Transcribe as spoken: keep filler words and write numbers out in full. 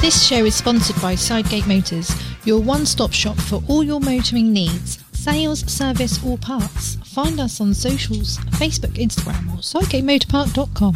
This show is sponsored by Sidegate Motors, your one-stop shop for all your motoring needs, sales, service or parts. Find us on socials, Facebook, Instagram or sidegate motor park dot com.